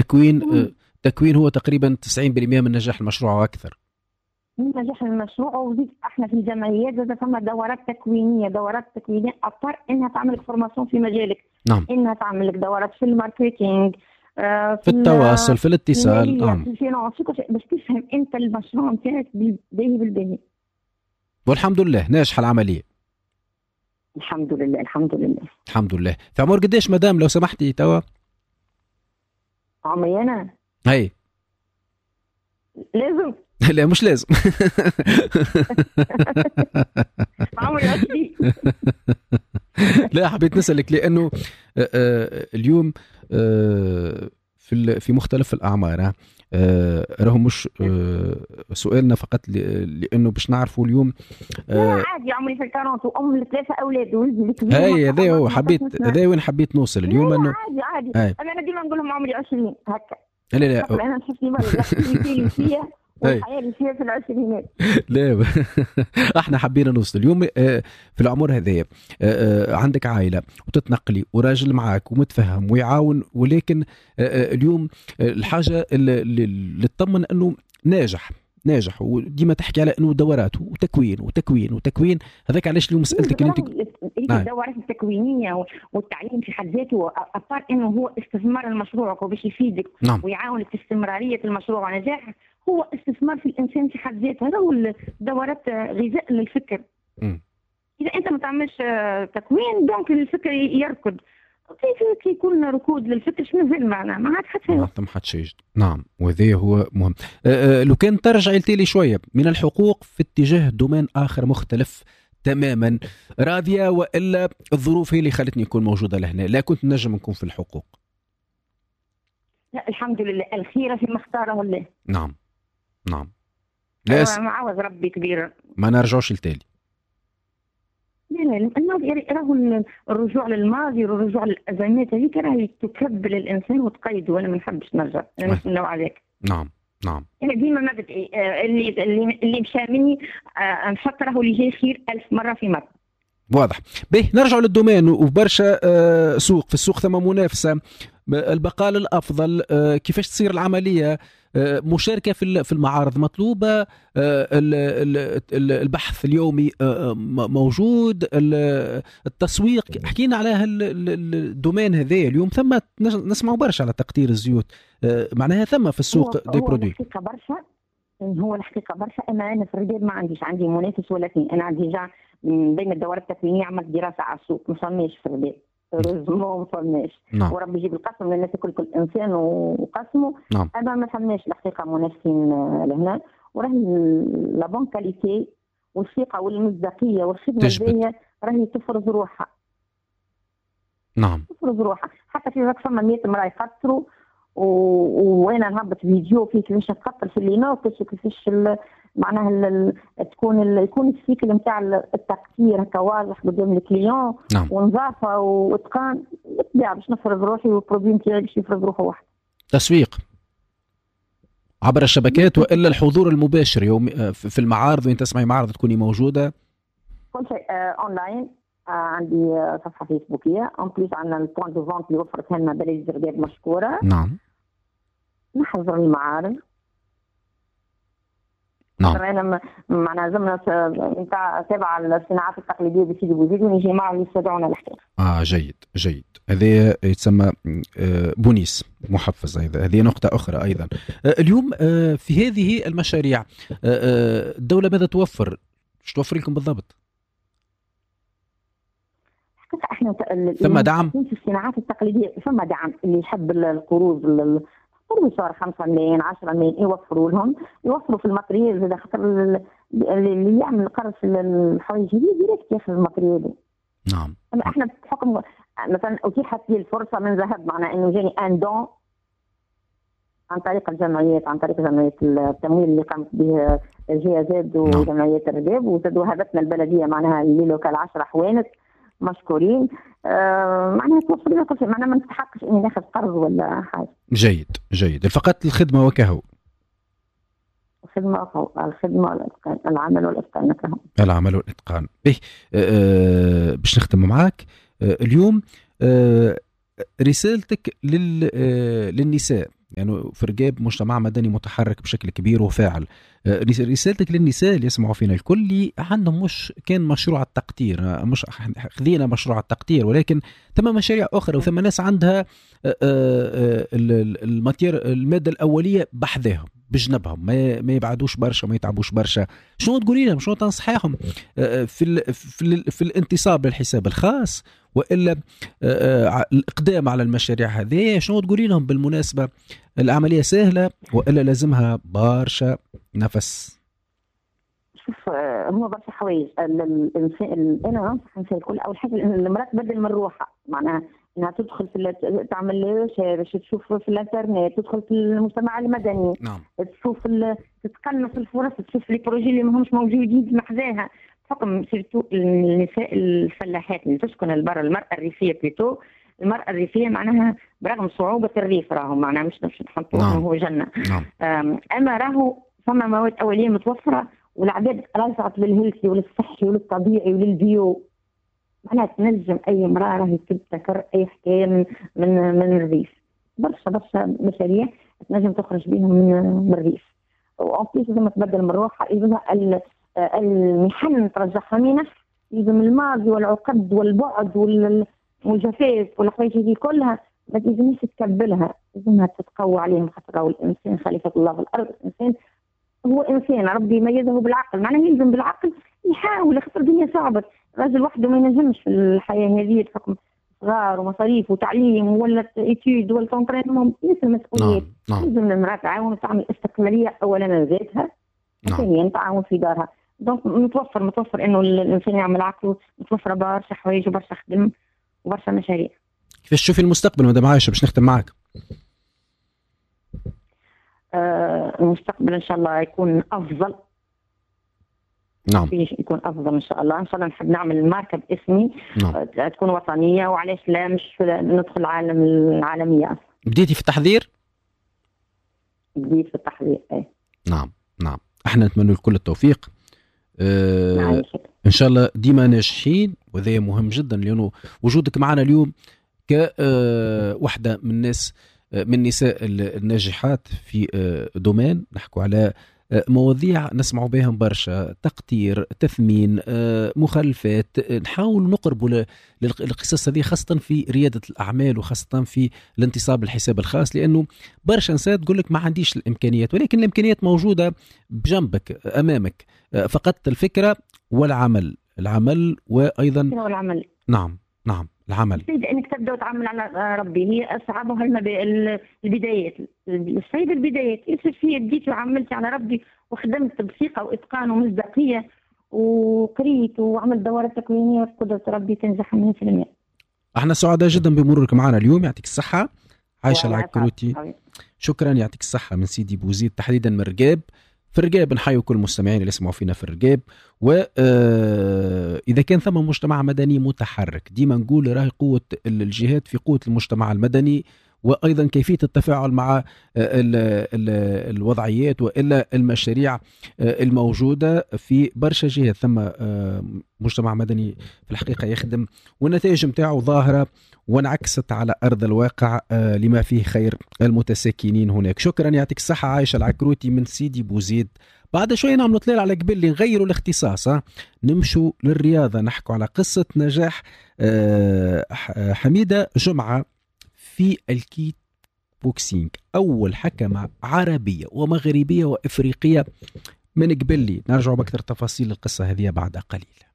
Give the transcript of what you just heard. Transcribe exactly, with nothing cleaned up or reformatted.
تكوين آه تكوين هو تقريبا تسعين بالمئة من نجاح المشروع واكثر. من نجاح المشروع. وزيد احنا في الجمعيات زاد فما دورات تكوينيه، دورات تكوينيه اكثر انها تعمل لك فورماسيون في مجالك. نعم. انها تعمل لك دورات في الماركتينج، آه في, في التواصل، في الاتصال، نعم، في الفينانس، باش تفهم انت المشروع نتاعك بالباهي بالباهي. والحمد لله ناجحه العمليه. الحمد لله الحمد لله الحمد لله. في عمر قديش مدام لو سمحتي توا؟ عمري انا هي لازم لا مش لازم. عمري عشرين. لا حبيت نسألك لأنه اليوم في في مختلف الأعمار راهو مش سؤالنا فقط لأنه باش نعرفوا اليوم. لا عادي عمري في الكارونت وأم لثلاثة أولاد وولدي. هاي هذا هو حبيت هذا وين حبيت نوصل اليوم إنه عادي عادي. هاي. أنا ديما نقول لهم عمري عشرين هكا. لا لا أنا نحسني مرة في فيها والحياة اللي فيها في العشرينات. لا احنا حبينا نوصل اليوم في العمر هذايا عندك عائلة وتتنقلي وراجل معاك ومتفهم ويعاون، ولكن اليوم الحاجة اللي تطمن انه ناجح ناجح وديما تحكي على انه دورات وتكوين وتكوين وتكوين. هذاك علاش اليوم سألتك اللي انت الدورات التكوينية والتعليم في حد ذاته أبار انه هو استثمار المشروع وباش يفيدك. نعم. ويعاونك في استمرارية المشروع ونجاحه، هو استثمار في الإنسان في حد ذاته. هذا هو الدورات غذاء للفكر. م. إذا أنت ما تعملش تكوين دونك الفكر يركض. كيف يكون ركود للفكر شنو زي المعنى؟ ما عاد حتى ما حدش يجد. نعم وهذا هو مهم. أه أه لو كان ترجع لي شوية من الحقوق في اتجاه دومين آخر مختلف تماما، راضية وإلا الظروف هي اللي خلتني أكون موجودة لهنا؟ لا كنت نجم نكون في الحقوق. لا الحمد لله الخيرة فيما اختاره الله. نعم نعم. لا أه معوض ربي كبير. ما نرجعوش لتالي. لا لا الماضي راهو الرجوع للماضي والرجوع للأزمات هذيك راهي تكبل الإنسان وتقيده، وأنا ما نحبش نرجع. أنا مش من النوع هذاك. نعم نعم. أنا ديما ما بدأي اللي اللي اللي مشى مني نحط راهو اللي جاي خير ألف مرة في مرة. واضح. به نرجع للدومين وبرشا سوق، في السوق ثم منافسة، البقاء الأفضل، كيفاش تصير العملية، مشاركة في في المعارض مطلوبة، البحث اليومي موجود، التسويق. حكينا على الدومين هذا اليوم. ثم نسمع برشا على تقطير الزيوت، معناها ثم في السوق دي برودوي. هو الحقيقة برشا، هو الحقيقة برشا. أما أنا في الرجال ما عنديش عندي منافس ولا اثنين. أنا عندي جا بين الدورات التكوينية عملت دراسة على السوق، ما فماش في الرجال رزمو ما فماش. نعم. وربي يجيب القسم للناس كل كل إنسان وقسمه. نعم. أما ما فماش الحقيقة منافسين لهنا. وراهي لا بون كاليتي والثقة والمصداقية والخدمة الجاية راهي تفرض روحها. نعم. تفرض روحها. حتى في وقت فما مئة امرأة يقطروا وانا نهبط فيديو فيه كيفاش تقطر في اللي ناقص وكيفاش معناها ال... تكون ال... يكون السيكل نتاع التقطير هكا واضح قدام الكليون. نعم. ونظافه واتقان بالطبيعه باش نفرض روحي والبرودوي نتاعي باش يفرض روحه واحد. تسويق عبر الشبكات والا الحضور المباشر يوم في المعارض وين تسمعي معرض تكوني موجوده؟ كل شيء آه اونلاين. آه عندي آه صفحه فيسبوكيه اون بليس عندنا البوينت دو فونت اللي وفرتها لنا بلديه زرقاء مشكوره. نعم. نحضر المعارض. نعم. أنا معنا زمنا نتاع تابع الصناعات التقليدية بسيدي بوزيد ونجي معهم يستدعونا الحقيقة. آه جيد جيد. هذه يتسمى بونيس محفز أيضا. هذه نقطة أخرى أيضا. اليوم في هذه المشاريع الدولة ماذا توفر؟ شو توفر لكم بالضبط؟ احنا ثم دعم في الصناعات التقليدية، ثم دعم اللي يحب القروض قرضوا صار خمسة ملايين عشرة ملايين يوفروا لهم، يوفروا في الماتريال زي خاطر اللي يعمل القرض في الحوايج هذه ديريكت ياخذ الماتريال. نعم. احنا بحكم مثلا اتيحت لي الفرصه من ذهب، معناه انه جاني ان دون عن طريق الجمعيات، عن طريق جمعيه التمويل اللي قامت به الجي زاد وجمعيات الرباب، وهبتنا البلديه معناها اللي لوكال عشرة حوانت مشكورين. آه معناها توفر لنا كل شيء، معناها ما نستحقش اني ناخذ قرض ولا حاجه. جيد جيد. فقط الخدمه وكهو. الخدمه وكهو. الخدمه والاتقان، العمل والاتقان كهو. العمل والاتقان. به آه باش نختم معاك. آه اليوم آه رسالتك لل للنساء، يعني في رقاب مجتمع مدني متحرك بشكل كبير وفاعل، رسالتك للنساء اللي يسمعوا فينا الكل اللي عندهم مش كان مشروع التقطير، مش خذينا مشروع التقطير ولكن ثم مشاريع أخرى وثم ناس عندها الماتير المادة الأولية بحذاهم بجنبهم، ما ما يبعدوش برشا ما يتعبوش برشا. شنو تقولي لهم، شنو تنصحيهم في ال في ال في الانتصاب للحساب الخاص والا الاقدام على المشاريع هذه؟ شنو تقولي لهم بالمناسبه؟ العمليه سهله والا لازمها برشا نفس؟ شوف هو برشا حوايج. الانسان انا انصح الانسان الكل اول حاجه المراه تبدل من روحها، معناها انها تدخل في تعمل باش تشوف في الانترنت، تدخل في المجتمع المدني، نعم. تشوف تتقنص الفرص، تشوف لي بروجي اللي ما همش موجودين محذاها. فقط سيرتو النساء الفلاحات اللي تسكن البر، المراه الريفيه بيتو، المراه الريفيه معناها برغم صعوبه الريف راهو معناها مش نفس نحطوه نعم. هو جنه، نعم. اما راهو فما مواد اوليه متوفره والعباد رجعت للهيلثي وللصحي وللطبيعي وللبيو. معناها تنجم اي امراه راهي تبتكر اي حكايه من من من الريف. برشا برشا مشاريع تنجم تخرج بهم من من الريف. وأوكي لازم تبدل من روحها، لازم المحن ترجعها منه، لازم الماضي والعقد والبعد والجفاف والحوايج هذه كلها ما لازمش تكبلها، لازمها تتقوى عليهم. خاطر الانسان خليفه الله في الارض، الانسان هو انسان ربي ميزه بالعقل، معناه يلزم بالعقل يحاول. خاطر الدنيا صعبه، الراجل وحده ما ينجمش في الحياه هذه بحكم صغار ومصاريف وتعليم ولا ايتيود ولا تونترينمون، ياسر المسؤوليات. نعم. لازم المراه تعاون وتعمل استقلاليه اولا من ذاتها، ثانيا نعم. تعاون في دارها. دونك متوفر متوفر انه الانسان يعمل عقله، متوفره برشا حوايج وبرشا خدم وبرشا مشاريع. كيفاش تشوفي المستقبل مدام عايشه باش نختم معك؟ آه المستقبل ان شاء الله يكون افضل. نعم. يكون افضل ان شاء الله. ان شاء الله نحب نعمل ماركه باسمي. نعم. تكون وطنيه، وعلاش لا مش ندخل العالم العالميه. بديتي في التحضير؟ بديت في التحضير اي. نعم نعم. احنا نتمنى لكل التوفيق. أه نعم. ان شاء الله ديما ناجحين، وهذا مهم جدا لانه وجودك معنا اليوم كوحده من الناس من النساء الناجحات في دومين نحكوا على مواضيع نسمع بهم برشا، تقدير، تثمين، مخالفات، نحاول نقربوا للقصص هذه خاصة في ريادة الأعمال وخاصة في الانتصاب للحساب الخاص، لأنه برشا نساء تقول لك ما عنديش الإمكانيات، ولكن الإمكانيات موجودة بجنبك أمامك، فقدت الفكرة والعمل العمل وأيضا العمل. نعم نعم العمل. انك تبدا تعمل على ربي، هي اصعبها البدايات. السيد البدايات يصير فيه بديت وعملت على ربي وخدمت بثقه واتقان ومصداقيه وقريت وعملت دورات تكوينيه بقدره ربي تنجح مية بالمية. احنا سعداء جدا بمرورك معنا اليوم، يعطيك الصحه. عايشه العكروتي، شكرا، يعطيك الصحه، من سيدي بوزيد تحديدا من رقاب. في الرقاب نحيي كل المستمعين اللي يسمعوا فينا في الرقاب، وإذا كان ثم مجتمع مدني متحرك ديما نقول راهي قوة الجهات في قوة المجتمع المدني، وأيضا كيفية التفاعل مع ال ال الوضعيات وإلا المشاريع الموجودة في برشا جهات. ثم مجتمع مدني في الحقيقة يخدم والنتائج متاعه ظاهرة وانعكست على أرض الواقع لما فيه خير المتساكنين هناك. شكرا، يعطيك الصحة. عايشة العكروتي من سيدي بوزيد. بعد شوية نعملوا طلال على قبل اللي نغيروا الاختصاص، نمشوا للرياضة، نحكوا على قصة نجاح حميدة جمعة في الكيك بوكسينج، أول حكمة عربية ومغربية وإفريقية من قبل. نرجع بأكثر تفاصيل القصة هذه بعد قليل.